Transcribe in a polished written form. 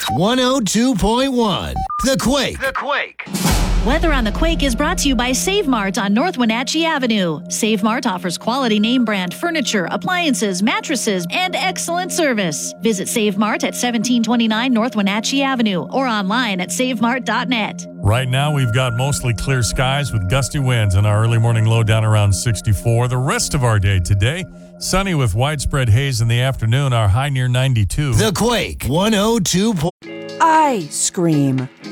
102.1 The Quake. Weather on the Quake is brought to you by Save Mart on North Wenatchee Avenue. Save Mart offers quality name brand furniture, appliances, mattresses, and excellent service. Visit Save Mart at 1729 North Wenatchee Avenue or online at savemart.net. Right now, we've got mostly clear skies with gusty winds and our early morning low down around 64. The rest of our day today, sunny with widespread haze in the afternoon, our high near 92. The Quake 102. I scream.